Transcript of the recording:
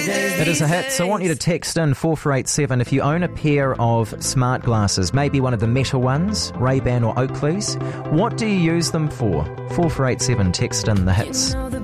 It is a hit, so I want you to text in 4487 if you own a pair of smart glasses, maybe one of the Meta ones, Ray-Ban or Oakley's. What do you use them for? 4487, text in the hits.